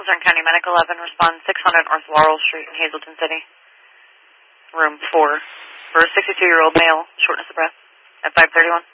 Luzerne County Medic 11, respond 600 North Laurel Street in Hazleton City. Room 4. For a 62-year-old male, shortness of breath, at 5:31.